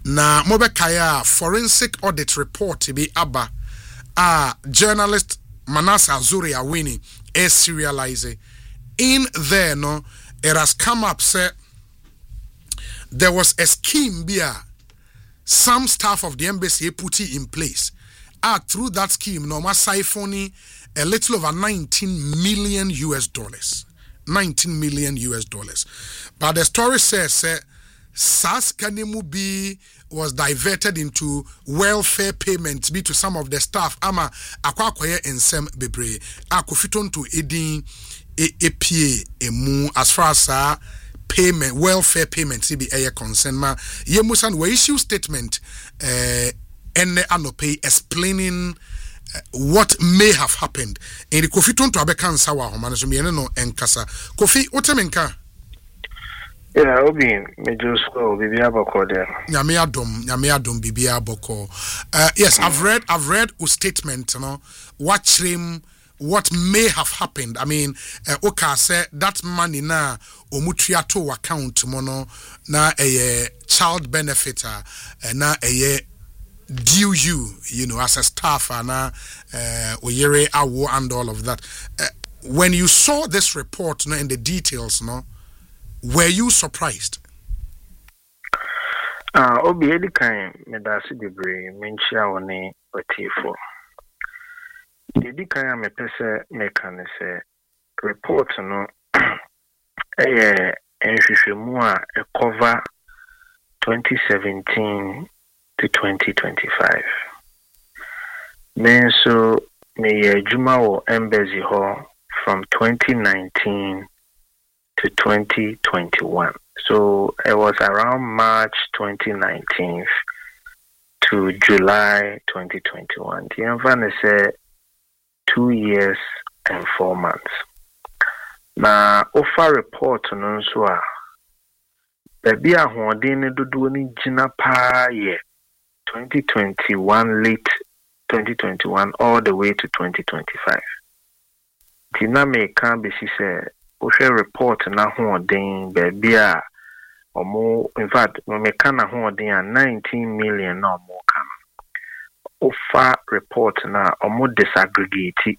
Na mobekaya forensic audit report be aba journalist Manasseh Azuri Awini is serialized. In there, no, it has come up, say, there was a scheme here. Some staff of the embassy put it in place. Through that scheme, no, siphoning a little over $19 million. 19 million US dollars. But the story says, SAS Kanemubi was diverted into welfare payments be to some of the staff. Ama akwakoye ensem bebre. Akofiton to edin EPA emu as far as payment, welfare payments be a concern. Ma yemusan we issue statement ene anope explaining what may have happened. In the Kofi to abekan sawa homane so me no enkasa. Kofi otemenka. Yeah, Obi, me just go Bibia Boko there. Nyame adom Bibia Boko. Yes, I've read a statement, you know, what may have happened. I mean, Oka said that money na omutriato account mono na a child benefiter na a due you know, as a staff and oyere awo and all of that. When you saw this report, no, in the details, no, were you surprised? Obi edi kan medasi debre menchia woni otifo. Edi kan me pese me kan se report no enhwehwemu a cover 2017 to 2025. Men so me adwuma wo embassy ho from 2019 to 2021. So it was around March 2019 to July 2021. The answer is 2 years and 4 months. Now, offer report no so a baby a hoden dodo ni gina pa ye 2021 late 2021 all the way to 2025. Tina me can be say we report na hoden baby a omo in fact me can na hoden 19 million no more can offer report na omo disaggregate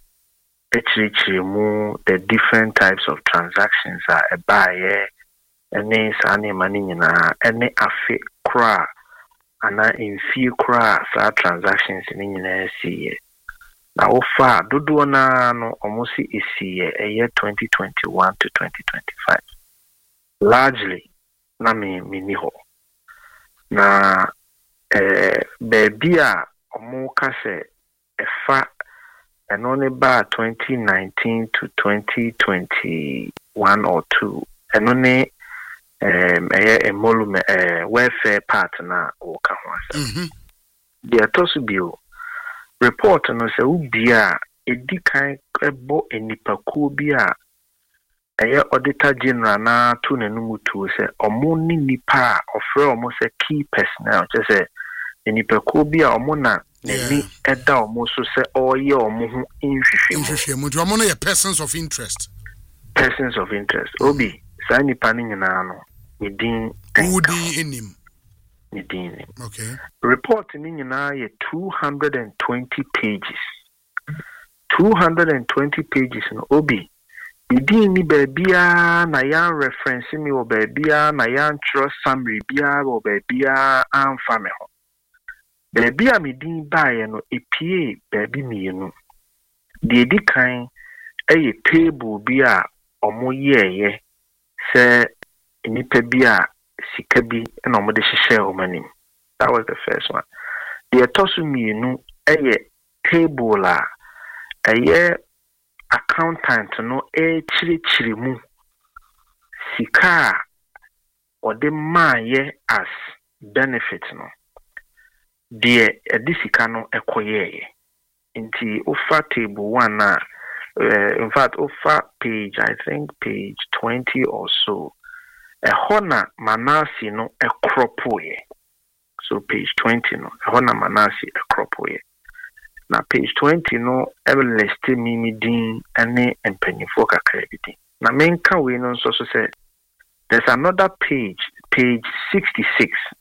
the different types of transactions are a buyer any sane money na any afi kra ana infi kra sa transactions ni nyina see na offer dodo na no almost is year 2021 to 2025 largely na me ho na baby a omo ka se efa and only by 2019 to 2021 or 2 and only a welfare partner or Kawasa. The Tosubio report and say, Ubia, a decay ebo a nipakubia, a auditor general na tunenumu to say, or moni nipa, or almost a key personnel, just say, a nipakubia or mona. Ni eda almost say all your muhu in persons of interest. Persons of interest. Obi, sani paning na no. Midin enim. Okay. Report ni na ye 220 pages. 220 pages no Obi. Midin ni babia na yan reference mi o babia na yan trust summary bia o babia amfame ho. Baby a medin bae no epie baby mienu de edi kan eye table bi a omo yeye se nipa bi a sika bi na omo de hyehyɛ omanim. That was the first one. The etosu mienu eye table a eye accountant no chiri mu sika o de maye as benefit no the edisika no ekoyeye inti offer table 1 na in fact offer page I think page 20 or so a hona manasi no ekropoye so page 20 no a hona manasi ekropoye na page 20 no list mimi din ane empanyifo kakra bi din na menka we no so say there's another page 66